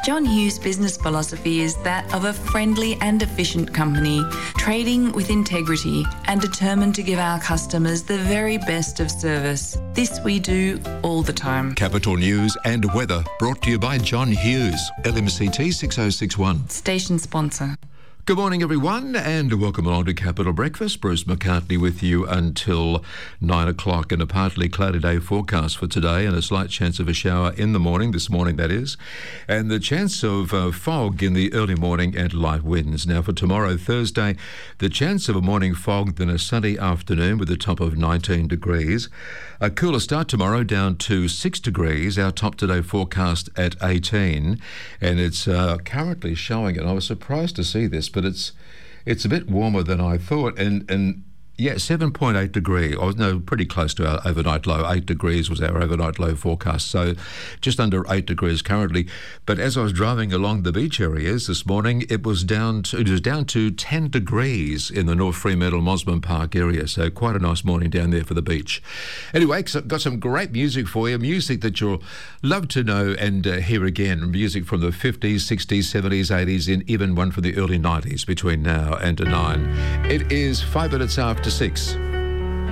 John Hughes' business philosophy is that of a friendly and efficient company, trading with integrity and determined to give our customers the very best of service. This we do all the time. Capital News and weather brought to you by John Hughes, LMCT 6061. Station sponsor. Good morning, everyone, and welcome along to Capital Breakfast. Bruce McCartney with you until 9 o'clock, and a partly cloudy day forecast for today, and a slight chance of a shower in the morning, this morning that is, and the chance of fog in the early morning and light winds. Now for tomorrow, Thursday, the chance of a morning fog, then a sunny afternoon with a top of 19 degrees. A cooler start tomorrow, down to 6 degrees. Our top today forecast at 18, and it's currently showing, and I was surprised to see this, but it's a bit warmer than I thought, and 7.8 degree. Pretty close to our overnight low. 8 degrees was our overnight low forecast, so just under 8 degrees currently. But as I was driving along the beach areas this morning, it was down to 10 degrees in the North Fremantle Mosman Park area, so quite a nice morning down there for the beach. Anyway, got some great music for you, music that you'll love to know and hear again, music from the 50s, 60s, 70s, 80s, and even one from the early 90s between now and 9. It is 5 minutes after 6.